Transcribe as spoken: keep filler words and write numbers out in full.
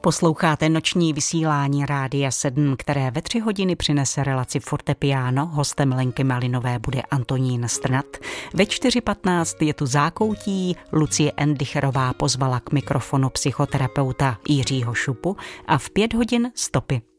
Posloucháte noční vysílání Rádia sedm, které ve tři hodiny přinese relaci Fortepiano. Hostem Lenky Malinové bude Antonín Strnad. Ve čtyři patnáct je tu Zákoutí. Lucie Endicherová pozvala k mikrofonu psychoterapeuta Jiřího Šupu a v pět hodin Stopy.